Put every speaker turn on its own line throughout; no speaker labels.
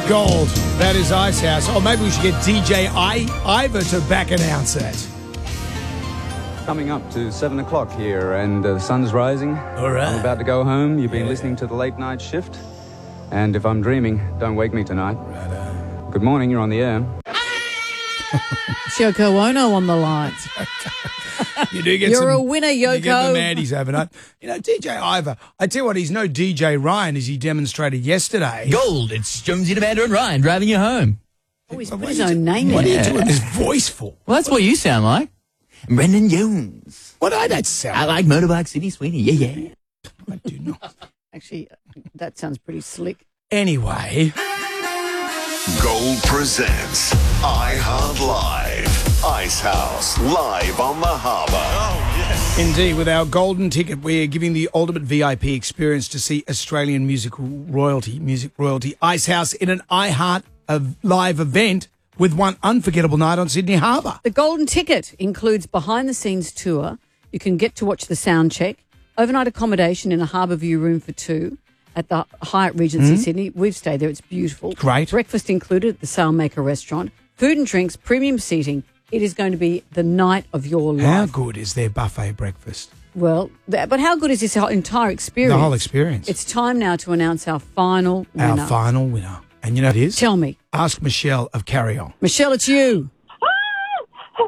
Gold. That is Icehouse. Or maybe we should get DJ Ivor to back announce that.
Coming up to 7 o'clock here, and the sun's rising.
All right.
I'm about to go home. You've been listening to the late night shift. And if I'm dreaming, don't wake me tonight. Right. Good morning, you're on the air.
It's Yoko Ono on the lines.
You do get
You're a winner, Yoko.
You get the Maddies overnight. You know, DJ Ivor, I tell you what, he's no DJ Ryan, as he demonstrated yesterday.
Gold, it's Jonesy, Amanda and Ryan driving you home.
Oh, he's put his own name in.
What are you doing this voice for?
Well, that's what you sound like. Brendan Jones.
What do that sound?
I like Motorbike City, Sweeney. Yeah.
I do not.
Actually, that sounds pretty slick.
Anyway.
Gold presents iHeart Live. Icehouse, live on the harbour. Oh, yes.
Indeed, with our golden ticket, we're giving the ultimate VIP experience to see Australian music royalty, Icehouse in an iHeart Live event with one unforgettable night on Sydney Harbour.
The golden ticket includes behind-the-scenes tour. You can get to watch the sound check, overnight accommodation in a harbour view room for two at the Hyatt Regency Sydney. We've stayed there. It's beautiful.
Great. Breakfast
included at the Sailmaker restaurant. Food and drinks, premium seating. It is going to be the night of your life.
How good is their buffet breakfast?
Well, but how good is this entire experience?
The whole experience.
It's time now to announce our final winner.
Our final winner. And you know what it is?
Tell me.
Ask Michelle of Carry On.
Michelle, it's you.
Oh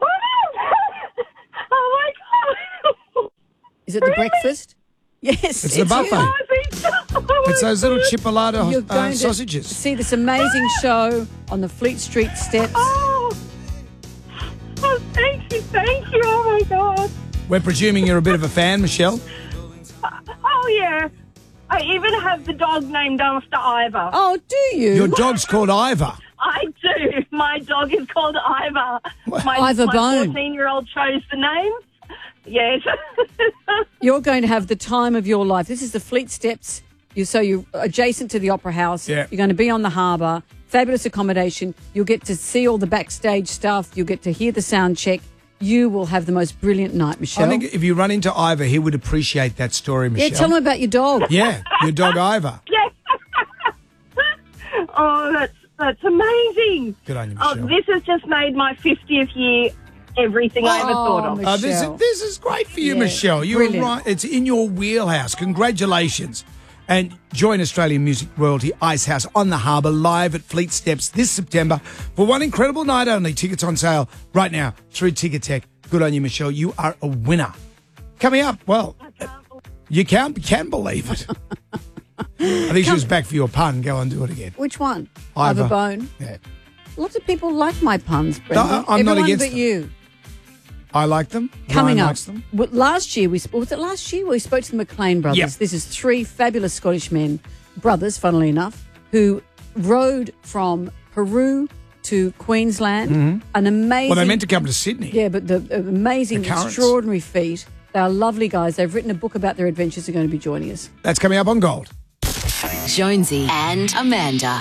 my God.
Is it the breakfast? Yes.
It's the buffet. It's those little
You're
chipolata
going to
sausages.
see this amazing show on the Fleet Street steps.
Oh, thank you. Oh my God.
We're presuming you're a bit of a fan, Michelle.
Oh yeah. I even have the dog named after Ivor.
Oh, do you?
Your dog's called Ivor.
I do. My dog is called Ivor. My
Ivor Bone.
14-year-old chose the name. Yes.
You're going to have the time of your life. This is the Fleet Steps. You're adjacent to the Opera House.
Yeah.
You're going to be on the harbour. Fabulous accommodation. You'll get to see all the backstage stuff. You'll get to hear the sound check. You will have the most brilliant night, Michelle.
I think if you run into Ivor, he would appreciate that story, Michelle.
Yeah, tell him about your dog.
Yeah, your dog Ivor.
Yes. Oh, that's amazing.
Good on you,
Oh,
Michelle.
this has just made my 50th year everything I ever thought of.
Michelle.
This is great for you,
Yeah,
Michelle. You're
brilliant.
right. It's in your wheelhouse. Congratulations. And join Australian music royalty Icehouse on the harbour live at Fleet Steps this September for one incredible night only. Tickets on sale right now through Ticketek. Good on you, Michelle. You are a winner. Coming up, well, you can believe it. I think she was back for your pun. Go on, do it again.
Which one?
Ivor.
Bone.
Yeah.
Lots of people like my puns, Brendan.
I'm not
Everyone
against
but
them.
you.
I like them.
Coming
Ryan
up,
likes them.
last year we spoke to the McLean brothers.
Yep.
This is three fabulous Scottish men, brothers, funnily enough, who rode from Peru to Queensland. An amazing.
Well, they meant to come to Sydney.
Yeah, but the amazing,
The currents.
extraordinary feat. They are lovely guys. They've written a book about their adventures. They're going to be joining us.
That's coming up on Gold.
Jonesy and Amanda.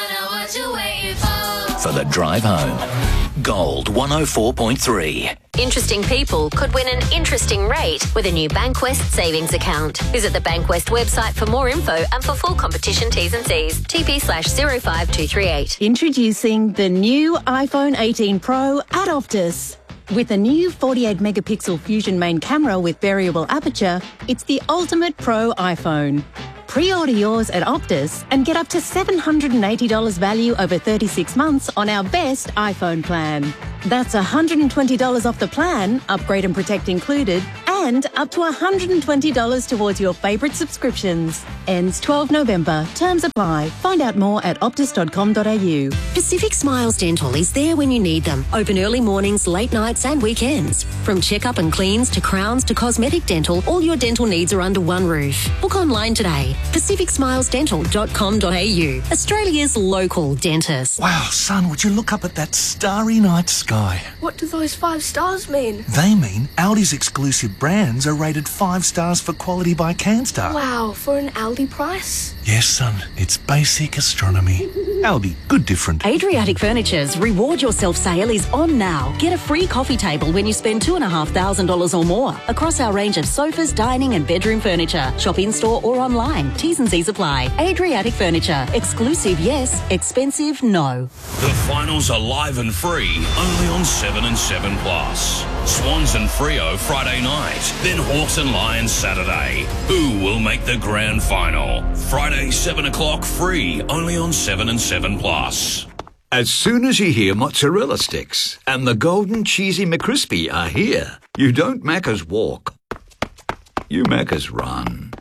For the drive home. Gold 104.3.
Interesting people could win an interesting rate with a new Bankwest savings account. Visit the Bankwest website for more info and for full competition T's and C's. TP/05238.
Introducing the new iPhone 18 Pro at Optus. With a new 48-megapixel Fusion main camera with variable aperture, it's the ultimate pro iPhone. Pre-order yours at Optus and get up to $780 value over 36 months on our best iPhone plan. That's $120 off the plan, upgrade and protect included, and up to $120 towards your favourite subscriptions. Ends 12 November. Terms apply. Find out more at optus.com.au.
Pacific Smiles Dental is there when you need them. Open early mornings, late nights and weekends. From checkup and cleans to crowns to cosmetic dental, all your dental needs are under one roof. Book online today. pacificsmilesdental.com.au. Australia's local dentist.
Wow, son, would you look up at that starry night sky?
What do those 5 stars mean?
They mean Audi's exclusive brands are rated 5 stars for quality by CanStar.
Wow, for an Aldi price?
Yes, son, it's basic astronomy. Aldi, good different.
Adriatic Furniture's Reward Yourself sale is on now. Get a free coffee table when you spend $2,500 or more across our range of sofas, dining and bedroom furniture. Shop in-store or online. T's and C's apply. Adriatic Furniture. Exclusive, yes. Expensive, no.
The finals are live and free, only on 7 and 7 Plus. Swans and Freo Friday night, then Hawks and Lions Saturday. Who will make the grand final? Friday 7 o'clock free, only on 7 and 7 Plus.
As soon as you hear mozzarella sticks and the golden cheesy McCrispy are here, you don't Macca's walk, you Macca's run.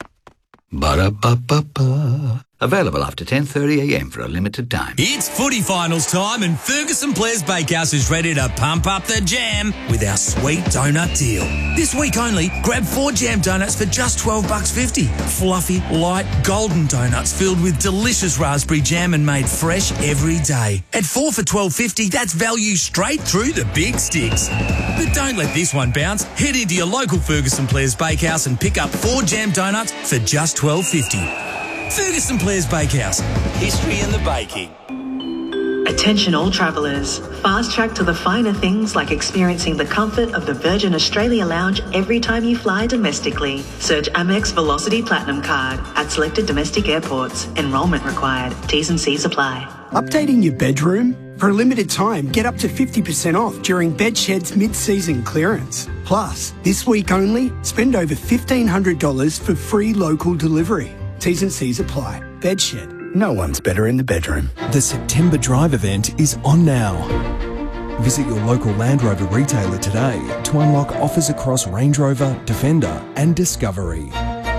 Ba-da-ba-ba-ba. Available after 10:30am for a limited time.
It's footy finals time and Ferguson Blair's Bakehouse is ready to pump up the jam with our sweet donut deal. This week only, grab 4 jam donuts for just $12.50. Fluffy, light, golden donuts filled with delicious raspberry jam and made fresh every day. At 4 for $12.50, that's value straight through the big sticks. But don't let this one bounce. Head into your local Ferguson Blair's Bakehouse and pick up 4 jam donuts for just $12.50. Ferguson Blair's Bakehouse. History in the baking.
Attention all travellers. Fast track to the finer things like experiencing the comfort of the Virgin Australia Lounge every time you fly domestically. Search Amex Velocity Platinum Card at selected domestic airports. Enrolment required. T's and C's apply.
Updating your bedroom? For a limited time, get up to 50% off during Bedshed's mid-season clearance. Plus, this week only, spend over $1,500 for free local delivery. T's and C's apply. Bedshed. No one's better in the bedroom.
The September Drive event is on now. Visit your local Land Rover retailer today to unlock offers across Range Rover, Defender and Discovery.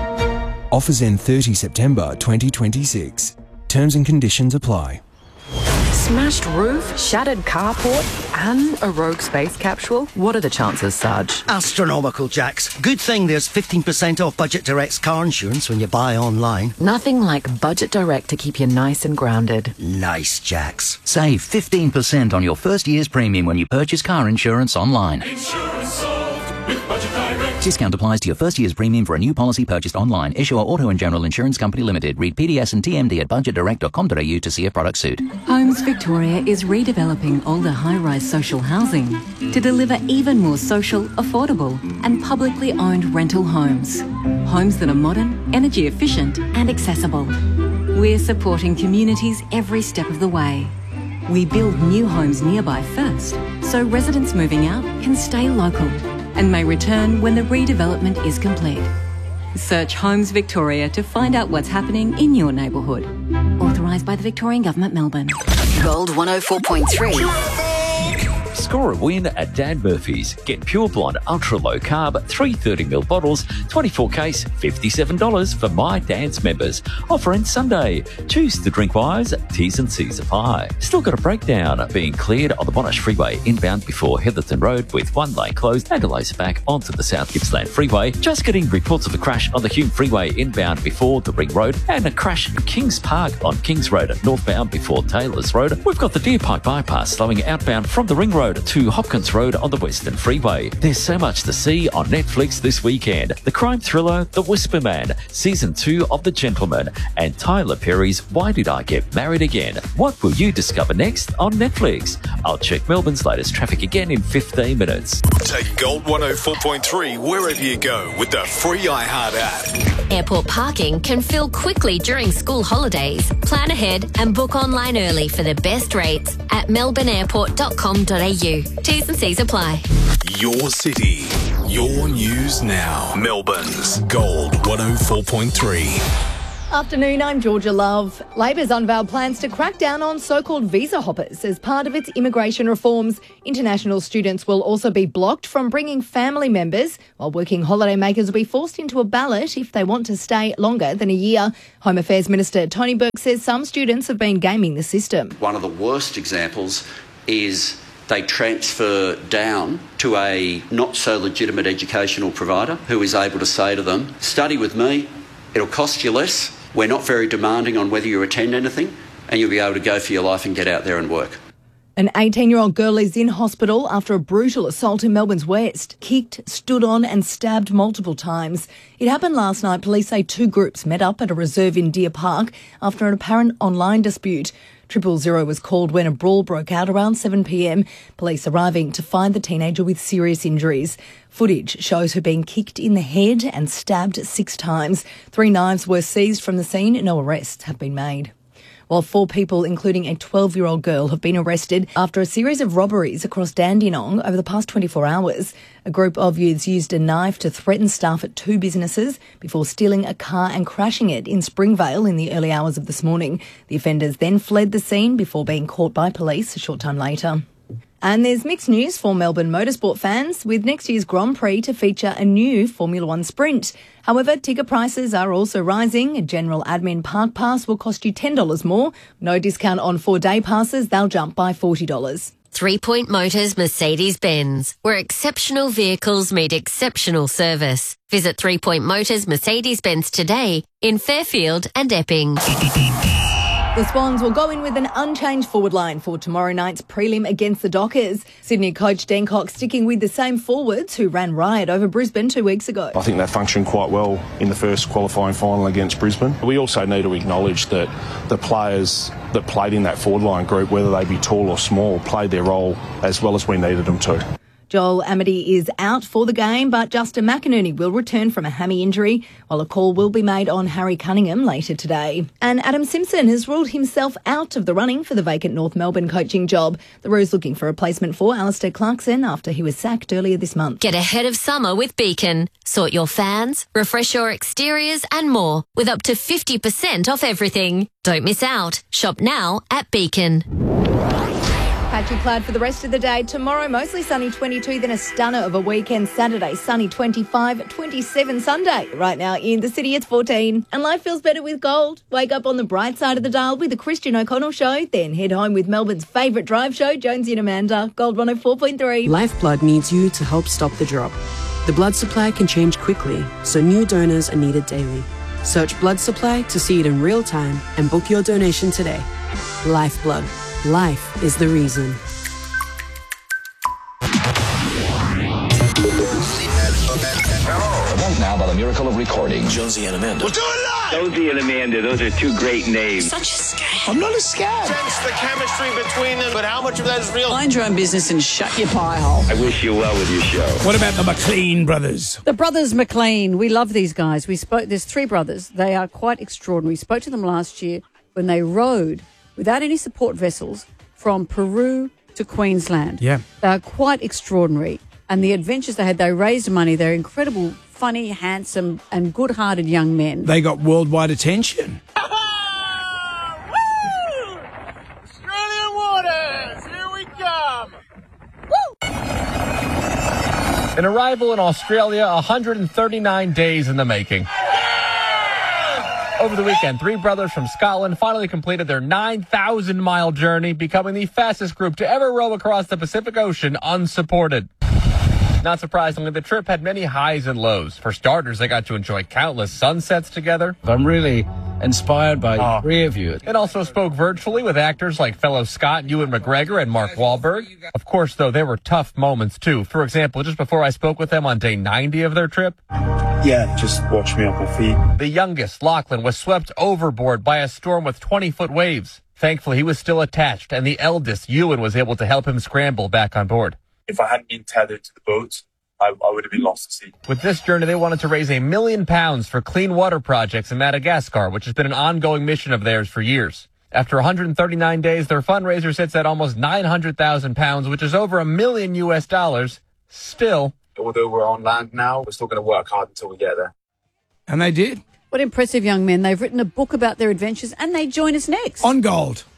Offers end 30 September 2026. Terms and conditions apply.
Smashed roof, shattered carport, and a rogue space capsule? What are the chances, Sarge?
Astronomical, Jax. Good thing there's 15% off Budget Direct's car insurance when you buy online.
Nothing like Budget Direct to keep you nice and grounded.
Nice, Jax.
Save 15% on your first year's premium when you purchase car insurance online.
Insurance solved with Budget Direct.
Discount applies to your first year's premium for a new policy purchased online. Issuer Auto and General Insurance Company Limited. Read PDS and TMD at budgetdirect.com.au to see if product suit.
Homes Victoria is redeveloping older high-rise social housing to deliver even more social, affordable and publicly owned rental homes. Homes that are modern, energy efficient and accessible. We're supporting communities every step of the way. We build new homes nearby first, so residents moving out can stay local and may return when the redevelopment is complete. Search Homes Victoria to find out what's happening in your neighbourhood. Authorised by the Victorian Government, Melbourne.
Gold 104.3.
Score a win at Dan Murphy's. Get Pure Blonde Ultra Low Carb 330ml bottles, 24 case, $57 for My Dan's members. Offer ends Sunday. Choose the drink wise. T's and C's apply. Still got a breakdown being cleared on the Monash Freeway inbound before Heatherton Road with one lane closed and a laser back onto the South Gippsland Freeway. Just getting reports of a crash on the Hume Freeway inbound before the Ring Road and a crash at Kings Park on Kings Road northbound before Taylors Road. We've got the Deer Park bypass slowing outbound from the Ring Road to Hopkins Road on the Western Freeway. There's so much to see on Netflix this weekend. The crime thriller The Whisper Man, Season 2 of The Gentleman, and Tyler Perry's Why Did I Get Married Again? What will you discover next on Netflix? I'll check Melbourne's latest traffic again in 15 minutes.
Take Gold 104.3 wherever you go with the free iHeart app.
Airport parking can fill quickly during school holidays. Plan ahead and book online early for the best rates at melbourneairport.com.au. T's and C's apply.
Your city, your news now. Melbourne's Gold 104.3.
Afternoon, I'm Georgia Love. Labor's unveiled plans to crack down on so-called visa hoppers. As part of its immigration reforms, international students will also be blocked from bringing family members, while working holidaymakers will be forced into a ballot if they want to stay longer than a year. Home Affairs Minister Tony Burke says some students have been gaming the system.
One of the worst examples is they transfer down to a not-so-legitimate educational provider who is able to say to them, study with me, it'll cost you less. We're not very demanding on whether you attend anything, and you'll be able to go for your life and get out there and work.
An 18-year-old girl is in hospital after a brutal assault in Melbourne's West. Kicked, stood on and stabbed multiple times. It happened last night. Police say two groups met up at a reserve in Deer Park after an apparent online dispute. 000 was called when a brawl broke out around 7 p.m, police arriving to find the teenager with serious injuries. Footage shows her being kicked in the head and stabbed 6 times. 3 knives were seized from the scene. No arrests have been made. While 4 people, including a 12-year-old girl, have been arrested after a series of robberies across Dandenong over the past 24 hours. A group of youths used a knife to threaten staff at 2 businesses before stealing a car and crashing it in Springvale in the early hours of this morning. The offenders then fled the scene before being caught by police a short time later. And there's mixed news for Melbourne motorsport fans, with next year's Grand Prix to feature a new Formula One sprint. However, ticket prices are also rising. A general admin park pass will cost you $10 more. No discount on 4-day passes. They'll jump by $40.
3 Point Motors Mercedes-Benz, where exceptional vehicles meet exceptional service. Visit 3 Point Motors Mercedes-Benz today in Fairfield and Epping.
The Swans will go in with an unchanged forward line for tomorrow night's prelim against the Dockers. Sydney coach Dan Cox sticking with the same forwards who ran riot over Brisbane 2 weeks ago.
I think they functioned quite well in the first qualifying final against Brisbane. We also need to acknowledge that the players that played in that forward line group, whether they be tall or small, played their role as well as we needed them to.
Joel Amity is out for the game, but Justin McInerney will return from a hammy injury, while a call will be made on Harry Cunningham later today. And Adam Simpson has ruled himself out of the running for the vacant North Melbourne coaching job. The Roos looking for a replacement for Alistair Clarkson after he was sacked earlier this month.
Get ahead of summer with Beacon. Sort your fans, refresh your exteriors and more with up to 50% off everything. Don't miss out. Shop now at Beacon.
Patchy cloud for the rest of the day. Tomorrow, mostly sunny 22, then a stunner of a weekend. Saturday, sunny 25, 27 Sunday. Right now in the city, it's 14. And life feels better with gold. Wake up on the bright side of the dial with the Christian O'Connell Show. Then head home with Melbourne's favourite drive show, Jonesy and Amanda. Gold 104.3.
Lifeblood needs you to help stop the drop. The blood supply can change quickly, so new donors are needed daily. Search blood supply to see it in real time and book your donation today. Lifeblood. Life is the reason.
Now by the miracle of recording, Jonesy and Amanda.
We'll do it live! Jonesy and Amanda, those are 2 great names. Such a scam. I'm not a scam. Sense the chemistry between them, but how much of that is real?
Mind your own business and shut your pie hole.
I wish you well with your show.
What about the McLean brothers?
The brothers McLean. We love these guys. There's 3 brothers. They are quite extraordinary. We spoke to them last year when they rode without any support vessels from Peru to Queensland.
Yeah.
They are quite extraordinary. And the adventures they had, they raised money. They're incredible, funny, handsome and good-hearted young men.
They got worldwide attention.
Australian waters, here we come.
An arrival in Australia 139 days in the making. Over the weekend, 3 brothers from Scotland finally completed their 9,000-mile journey, becoming the fastest group to ever row across the Pacific Ocean unsupported. Not surprisingly, the trip had many highs and lows. For starters, they got to enjoy countless sunsets together.
I'm really inspired by the 3 of you.
It also spoke virtually with actors like fellow Scott Ewan McGregor and Mark Wahlberg. Of course, though, there were tough moments, too. For example, just before I spoke with them on day 90 of their trip,
yeah, just watch me off my feet.
The youngest, Lachlan, was swept overboard by a storm with 20-foot waves. Thankfully, he was still attached, and the eldest, Ewan, was able to help him scramble back on board.
If I hadn't been tethered to the boat, I would have been lost at sea.
With this journey, they wanted to raise £1 million for clean water projects in Madagascar, which has been an ongoing mission of theirs for years. After 139 days, their fundraiser sits at almost £900,000, which is over $1 million US. Still,
although we're on land now, we're still going to work hard until we get there.
And they did.
What impressive young men. They've written a book about their adventures and they join us next.
On Gold.